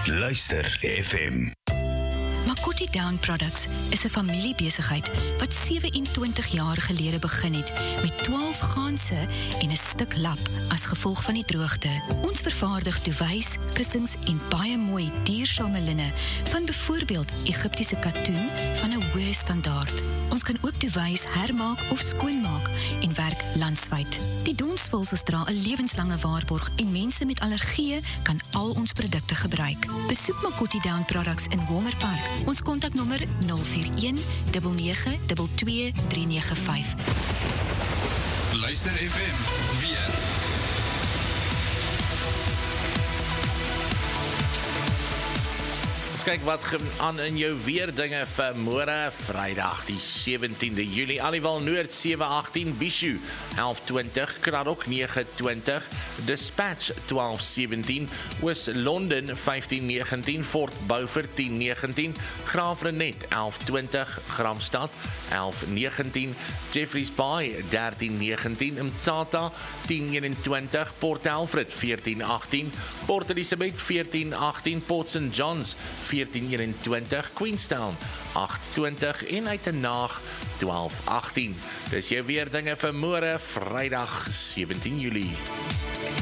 Luister FM. Makoti Down Products is 'n familiebesigheid wat 27 jaar gelede begin het met 12 ganse en 'n stuk lap as gevolg van die droogte. Ons vervaardig duvets, kussings en baie mooi duursame linne van byvoorbeeld Egiptiese katoen van 'n hoë standaard. Ons kan ook duvets hermaak of skoonmaak en werk landwyd. Die donsvulsels dra 'n lewenslange waarborg en mense met allergieë kan al ons produkte gebruik. Besoek Makoti Down Products in Walmer Park. Ons kontaknommer 041 9922 395. Luister FM weer. Kyk wat aan in jou weerdinge vir môre Vrydag die 17de Julie. Aliwal Noord 718, Bishu 1120, Kraddock 920, Dispatch 1217, Oos-London 1519, Fort Beaufort 1019, Graafrenet 1120, Gramstad 1119, Jeffreys Bay 1319, Mthatha 1021, Port Alfred 1418, Port Elizabeth 1418, Port St. John's 1421, Queenstown 820 en Uitenhaag 1218. Dis jou weerdinge vir môre Vrydag 17 Julie.